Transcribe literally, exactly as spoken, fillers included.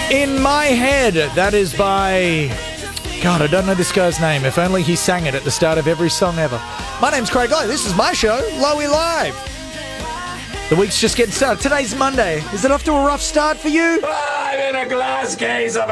In My Head. That is by... God, I don't know this guy's name. If only he sang it at the start of every song ever. My name's Craig Lowe. This is my show, Lowy Live. The week's just getting started. Today's Monday. Is it off to a rough start for you? I'm in a glass case of